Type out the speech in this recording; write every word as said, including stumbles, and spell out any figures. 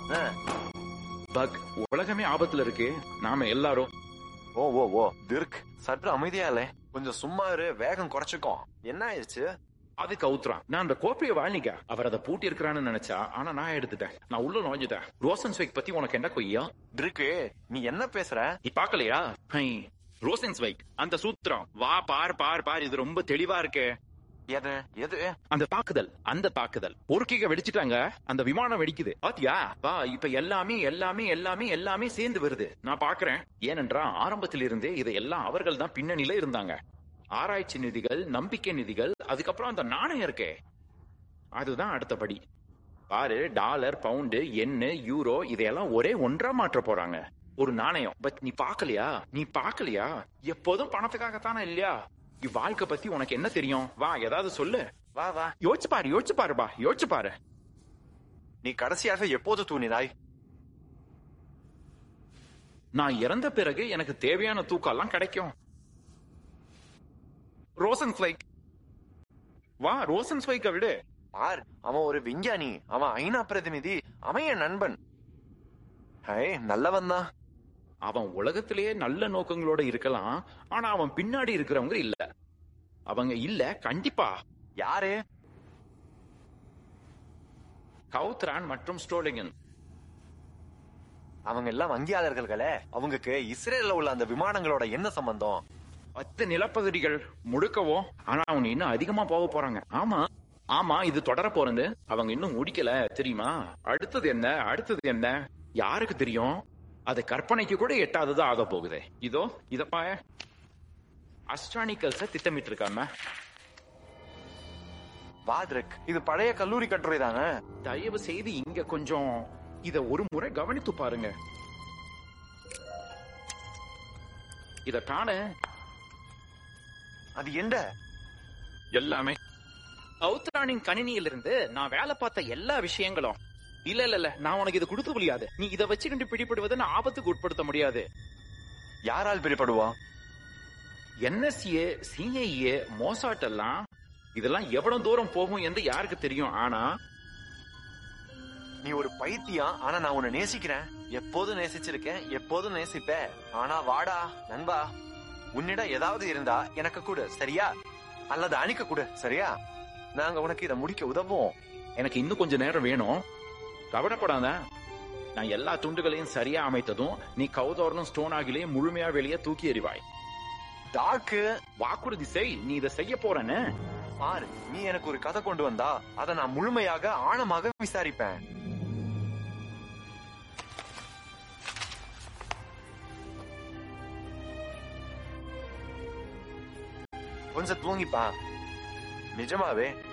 Buck, உலகமே ஆபத்துல இருக்கு. நாம எல்லாரும் ஓ ஓ ஓ திர்க், சற்று அமைதியா இல்ல. கொஞ்சம் சும்மா இரு, வேகம் குறைச்சுக்கோ. என்ன ஆயிடுச்சு? அது கவுத்துறான். நான் அந்த கோப்பையை வாழ்நிக்க அவர் அதை பூட்டி இருக்கிறான்னு நினைச்சா, ஆனா நான் எடுத்துட்டேன். நான் உள்ள நுழைஞ்சுட்டேன். ரோசன்ஸ்வைக் பத்தி உனக்கு என்ன கொய்யா? திருக்கு, நீ என்ன பேசுற? நீ பாக்கலையா? ரோசன்ஸ்வைக் அந்த சூத்திரம். வா பார் பார் பார், இது ரொம்ப தெளிவா இருக்கே. எது எது? அந்த தாக்குதல், அந்த தாக்குதல். பொறுக்கிக வெடிச்சிட்டாங்க, அந்த விமானம் வெடிக்குது. பாத்தியா? வா, இப்ப எல்லாமே எல்லாமே எல்லாமே எல்லாமே சேர்ந்து வருது. நான் பாக்குறேன். ஏனென்றா ஆரம்பத்தில் இருந்தே இதையெல்லாம் அவர்கள் தான் பின்னணியில இருந்தாங்க. ஆராய்ச்சி நிதிகள், நம்பிக்கை நிதிகள், அதுக்கப்புறம் அந்த நாணயம் இருக்கே, அதுதான் அடுத்தபடி. பாரு, டாலர், பவுண்டு, எண்ணு, யூரோ இதையெல்லாம் ஒரே ஒன்றா மாற்ற போறாங்க. ஒரு நாணயம். பட் நீ பாக்கலையா? நீ பாக்கலையா? எப்போதும் பணத்துக்காகத்தானே இல்லையா? இவ்வாழ்க்கை பத்தி உனக்கு என்ன தெரியும்? வா, ஏதாவது சொல்லு. வா வா, யோசிச்சு பாரு, யோசிச்சு பாருப்பா, யோசிச்சு பாரு. நீ கடைசியாக எப்போது தூணினாய்? நான் இறந்த பிறகு எனக்கு தேவையான தூக்கம் எல்லாம் கிடைக்கும். ரோசன்ஸ்வைக், வா, ரோசன்ஸ்வைக்க விடு. பார், அவன் ஒரு விஞ்ஞானி, அவன் ஐநா பிரதிநிதி, அவன் என் நண்பன். ஹே, நல்லவன் தான். அவன் உலகத்திலேயே நல்ல நோக்கங்களோட இருக்கலாம், ஆனா அவன் பின்னாடி இருக்கிறவங்க இல்ல. அவங்க இல்ல, கண்டிப்பா. யாரு? கவுத்ரான் மற்றும் ஸ்டோலிங்கன். அவங்க எல்லாம் வங்கியாளர்களே. அவங்களுக்கு இஸ்ரேல்ல உள்ள அந்த விமானங்களோட என்ன சம்பந்தம்? பத்து நிலப்பகுதிகள் முழுக்கவோ. ஆனா அவங்க இன்னும் அதிகமா போக போறாங்க. ஆமா ஆமா, இது தொடர போறது. அவங்க இன்னும் முடிக்கல, தெரியுமா? அடுத்தது என்ன, அடுத்தது என்ன, யாருக்கு தெரியும்? அது கற்பனைக்கு கூட எட்டாததா ஆக போகுது. இதோ இதப்பா, அஸ்ட்ரானிக்கல்ஸ திட்டமிட்டு இருக்காம. வாத்ரிக், இது பழைய கல்லூரி கட்டுரை தானே? தயவு செய்து இங்க கொஞ்சம் இத ஒரு முறை கவனித்து பாருங்க. இத காண. அது என்ன? எல்லாமே கவுத்ரானின் கணினியிலிருந்து நான் வேலை பார்த்த எல்லா விஷயங்களும். இல்ல இல்ல இல்ல, நான் உனக்கு இது கொடுக்க முடியாது. நீ இதை வச்சுக்கிட்டு பிடிபடுவதை நான் ஆபத்துக்கு உட்படுத்த முடியாது. யாரால் பிடிபடுவா? என்எஸ்ஏ, சிஐஏ, மோசாட் எல்லாம். இதெல்லாம் எவ்வளவு தூரம் போகும் என்று யாருக்கு தெரியும்? ஆனா நீ ஒரு பைத்தியம். ஆனா நான் உன்னை நேசிக்கிறேன். எப்போதும் நேசிச்சிருக்கேன், எப்போதும் நேசிப்பேன். ஆனா வாடா நண்பா, உன்னிடம் ஏதாவது இருந்தா எனக்கு கூட, சரியா? அல்லது அணிக்க கூட, சரியா? நாங்க உனக்கு இதை முடிக்க உதவும். எனக்கு இன்னும் கொஞ்ச நேரம் வேணும். கவலைப்படாத, நான் எல்லா துண்டுகளையும் சரியா அமைத்ததும் நீ கவுதோரனும் ஸ்டோன் ஆகிலேயே முழுமையா வெளியே தூக்கி எறிவாய். டாக்கு, வாக்குறுதி செய், நீ இதை செய்ய போறன்னு. பாரு, நீ எனக்கு ஒரு கதை கொண்டு வந்தா அதை நான் முழுமையாக ஆழமாக விசாரிப்பேன். கொஞ்சம் தூங்கிப்பா. நிஜமாவே